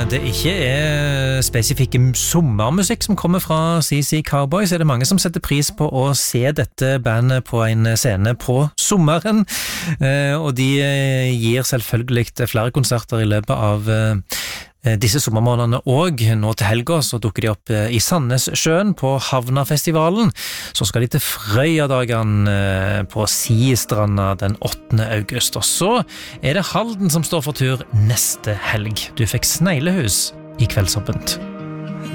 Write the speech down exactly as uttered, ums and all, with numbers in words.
det ikke er spesifikke sommermusikk som kommer fra C C Cowboys, er det mange som setter pris på å se dette bandet på en scene på sommeren, og de gir selvfølgelig flere konserter i løpet av disse sommermånedene, og nå til helga så dukker de opp i Sandnessjøen på Havnafestivalen. Så skal de til Frøyadagen på Sistranda den åttende august, og så er det Halden som står for tur neste helg. Du fikk Sneglehus i Kveldsåpent.